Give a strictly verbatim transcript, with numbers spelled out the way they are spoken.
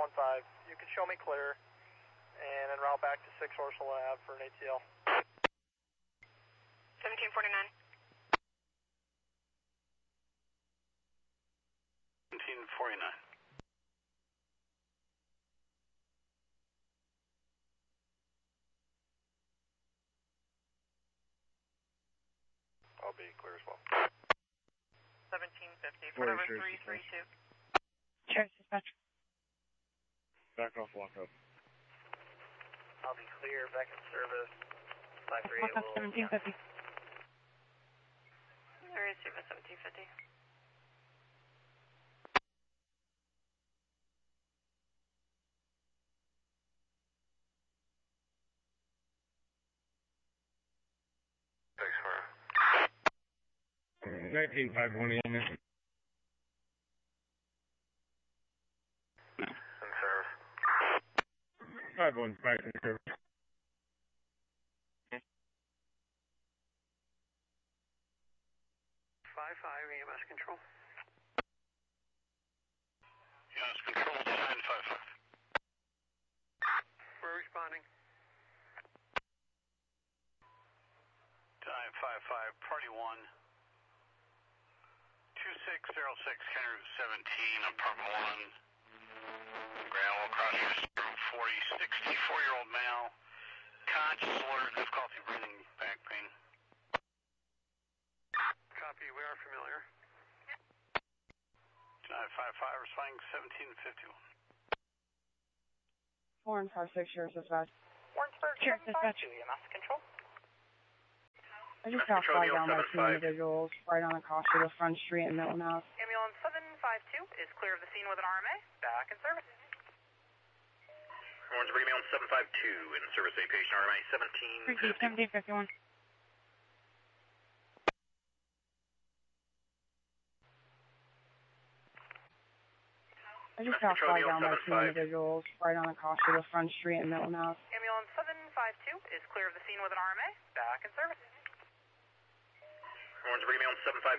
one five. You can show me clear and en route back to six Ursula Ave for an A T L. seventeen forty-nine. seventeen forty-nine. I'll be clear as well. seventeen fifty. Fort over three three two. Cheers, dispatch. Back off, walk up. I'll be clear, back in service. five three eight Walk up seventeen fifty. There is service seventeen fifty. Thanks for nineteen five twenty in there. in service. five one's back in service. five five E M S control. E M S control to nine five five. We're responding. nine five five, party one. two six zero six, County Route seventeen, apartment one. Gravel crossing through forty, sixty-four-year-old male. Conscious, alert, difficulty breathing, back pain. Copy, we are familiar. nine five five, responding seventeen fifty-one. Four and five six, yours, dispatch. Warrensburg Cheers, seven five dispatch. two. E M S control. I just got flagged down by two individuals right on the cross of the front street in Milton House. Ambulance seven five two is clear of the scene with an R M A. Back in service. Warrensburg ambulance seven five two, in service a patient, R M A seventeen fifty. seventeen fifty-one. I just got flagged down by two individuals right on the cross of the front street in Milton House. Ambulance seven five two is clear of the scene with an R M A. Back in service. Warrensburg ambulance seven five